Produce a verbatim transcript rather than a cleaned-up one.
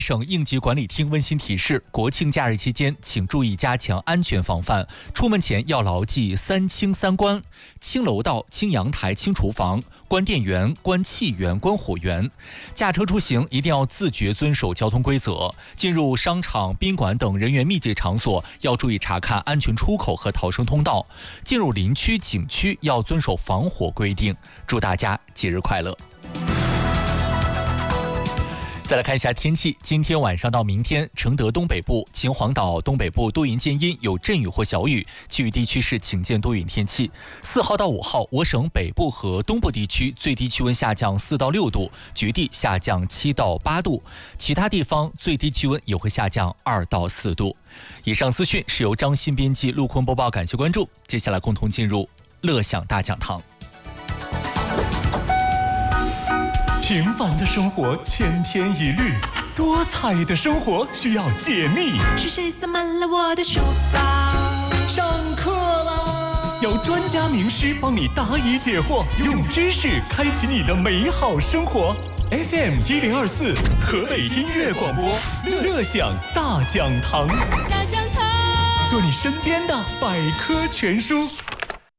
省应急管理厅温馨提示：国庆假日期间，请注意加强安全防范。出门前要牢记三清三关：清楼道、清阳台、清厨房，关电源、关气源、关火源。驾车出行一定要自觉遵守交通规则。进入商场、宾馆等人员密集场所，要注意查看安全出口和逃生通道。进入林区、景区要遵守防火规定。祝大家节日快乐！再来看一下天气，今天晚上到明天，承德东北部、秦皇岛东北部多云间阴，有阵雨或小雨，其余地区是晴间多云天气。四号到五号，我省北部和东部地区最低气温下降四到六度，局地下降七到八度，其他地方最低气温也会下降二到四度。以上资讯是由张鑫编辑，陆坤播报，感谢关注。接下来共同进入乐享大讲堂。 平凡的生活千篇一律，多彩的生活需要解密。 是谁塞满了我的书包？ 上课啦！有专家名师帮你答疑解惑，用知识开启你的美好生活。F M 一零二四，河北音乐广播，乐享大讲堂。 大讲堂， 做你身边的百科全书。